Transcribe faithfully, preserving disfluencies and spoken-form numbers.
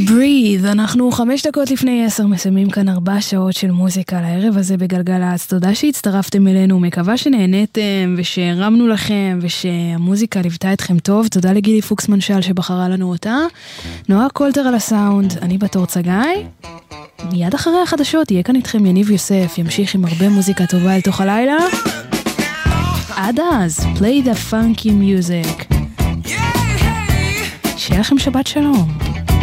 Breathe, אנחנו חמש דקות לפני עשר מסיימים כאן ארבע שעות של מוזיקה לערב הזה בגלגלצ. תודה שהצטרפתם אלינו, מקווה שנהנתם ושהרמנו לכם ושהמוזיקה ליוותה אתכם טוב. תודה לגילי פוקס מנשל שבחרה לנו אותה. נועה קולטר על הסאונד, אני בתור צגי. מיד אחרי החדשות יהיה כאן איתכם יניב יוסף, ימשיך עם הרבה מוזיקה טובה אל תוך הלילה. עד אז, play the funky music. שיהיה לכם שבת שלום.